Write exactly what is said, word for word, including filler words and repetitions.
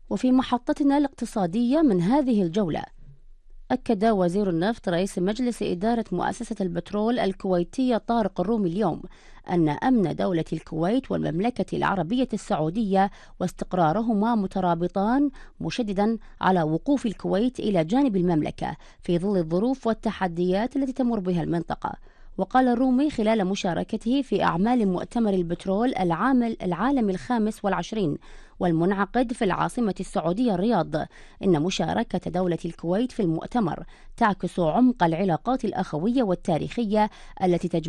وفي محطتنا الاقتصادية من هذه الجولة، أكد وزير النفط رئيس مجلس إدارة مؤسسة البترول الكويتية طارق الرومي اليوم أن أمن دولة الكويت والمملكة العربية السعودية واستقرارهما مترابطان، مشددا على وقوف الكويت إلى جانب المملكة في ظل الظروف والتحديات التي تمر بها المنطقة. وقال الرومي خلال مشاركته في أعمال مؤتمر البترول العامل العالمي الخامس والعشرين والمنعقد في العاصمة السعودية الرياض إن مشاركة دولة الكويت في المؤتمر تعكس عمق العلاقات الأخوية والتاريخية التي تجمع